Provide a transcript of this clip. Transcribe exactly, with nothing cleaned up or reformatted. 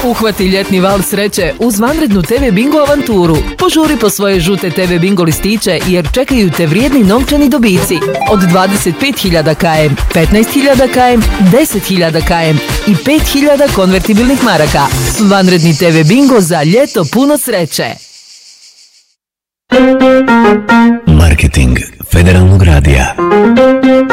Uhvati ljetni val sreće uz vanrednu te ve Bingo avanturu. Požuri po svoje žute te ve Bingo listiće jer čekaju te vrijedni novčani dobici. Od dvadeset pet hiljada km, petnaest hiljada km, deset hiljada km i pet hiljada konvertibilnih maraka. Vanredni te ve Bingo za ljeto puno sreće. Marketing Federalnog radija.